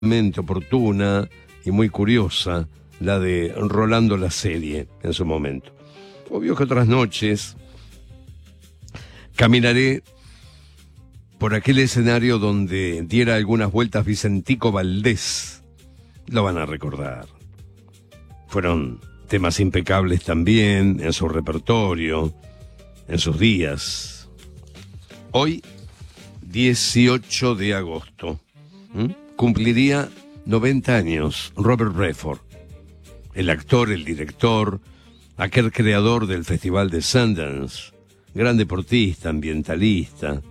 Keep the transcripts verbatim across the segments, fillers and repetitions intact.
oportuna y muy curiosa, la de Rolando la serie en su momento. Obvio que otras noches caminaré por aquel escenario donde diera algunas vueltas Vicentico Valdés. Lo van a recordar. Fueron temas impecables también en su repertorio, en sus días. Hoy, dieciocho de agosto, ¿m? cumpliría noventa años Robert Redford, el actor, el director, aquel creador del Festival de Sundance, gran deportista, ambientalista.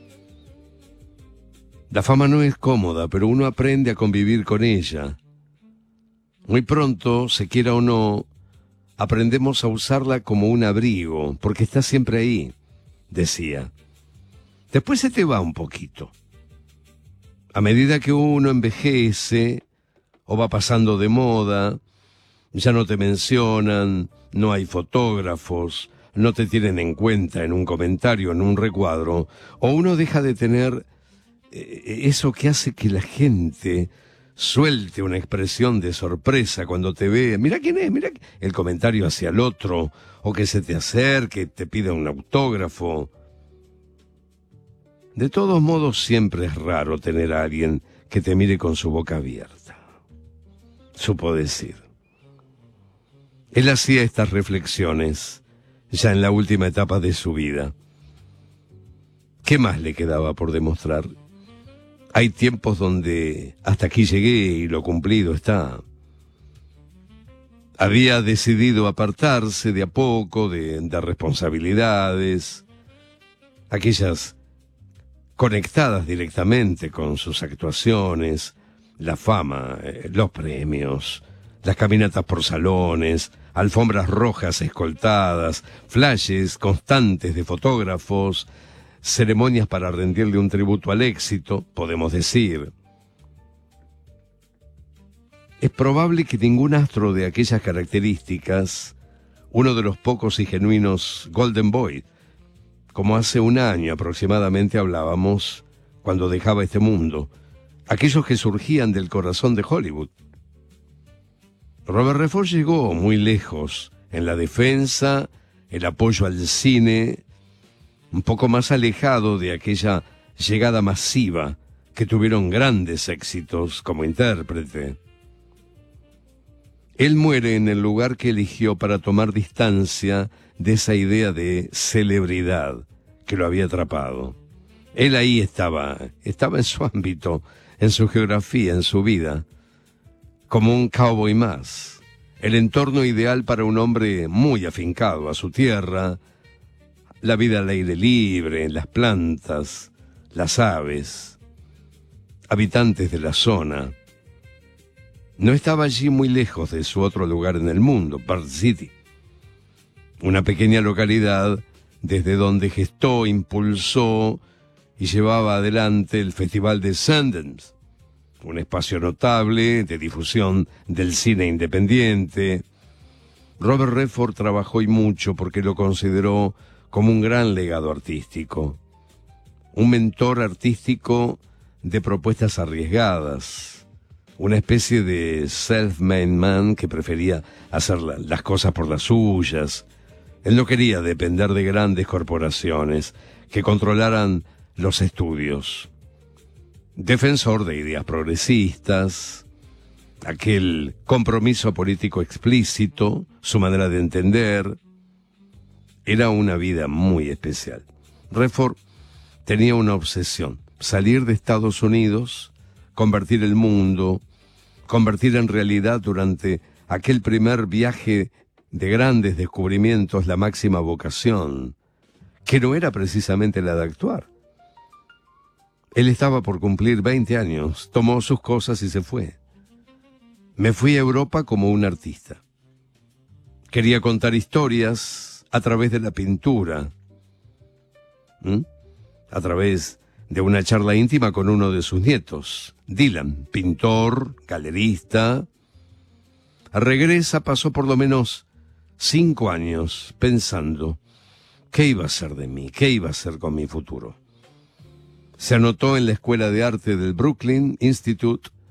La fama no es cómoda, pero uno aprende a convivir con ella. Muy pronto, se quiera o no, aprendemos a usarla como un abrigo, porque está siempre ahí, decía. Después se te va un poquito. A medida que uno envejece o va pasando de moda, ya no te mencionan, no hay fotógrafos, no te tienen en cuenta en un comentario, en un recuadro, o uno deja de tener eh, eso que hace que la gente suelte una expresión de sorpresa cuando te ve. Mira quién es, mira el comentario hacia el otro, o que se te acerque, te pida un autógrafo. De todos modos, siempre es raro tener a alguien que te mire con su boca abierta, supo decir. Él hacía estas reflexiones ya en la última etapa de su vida. ¿Qué más le quedaba por demostrar? Hay tiempos donde hasta aquí llegué y lo cumplido está. Había decidido apartarse de a poco de, de responsabilidades, aquellas conectadas directamente con sus actuaciones, la fama, eh, los premios, las caminatas por salones, alfombras rojas escoltadas, flashes constantes de fotógrafos, ceremonias para rendirle un tributo al éxito, podemos decir. Es probable que ningún astro de aquellas características, uno de los pocos y genuinos Golden Boy, como hace un año aproximadamente hablábamos, cuando dejaba este mundo, aquellos que surgían del corazón de Hollywood. Robert Redford llegó muy lejos en la defensa, el apoyo al cine, un poco más alejado de aquella llegada masiva que tuvieron grandes éxitos como intérprete. Él muere en el lugar que eligió para tomar distancia de esa idea de celebridad que lo había atrapado. Él ahí estaba, estaba en su ámbito, en su geografía, en su vida, como un cowboy más, el entorno ideal para un hombre muy afincado a su tierra, la vida al aire libre, las plantas, las aves, habitantes de la zona. No estaba allí muy lejos de su otro lugar en el mundo, Park City, una pequeña localidad desde donde gestó, impulsó y llevaba adelante el Festival de Sundance, un espacio notable de difusión del cine independiente. Robert Redford trabajó y mucho porque lo consideró como un gran legado artístico, un mentor artístico de propuestas arriesgadas, una especie de self-made man que prefería hacer las cosas por las suyas. Él no quería depender de grandes corporaciones que controlaran los estudios. Defensor de ideas progresistas, aquel compromiso político explícito, su manera de entender, era una vida muy especial. Redford tenía una obsesión: salir de Estados Unidos, convertir el mundo, convertir en realidad durante aquel primer viaje de grandes descubrimientos la máxima vocación, que no era precisamente la de actuar. Él estaba por cumplir veinte años, tomó sus cosas y se fue. Me fui a Europa como un artista. Quería contar historias a través de la pintura, ¿Mm? a través de una charla íntima con uno de sus nietos, Dylan, pintor, galerista. Regresa, pasó por lo menos cinco años pensando, ¿qué iba a ser de mí? ¿Qué iba a hacer con mi futuro? Se anotó en la Escuela de Arte del Brooklyn Institute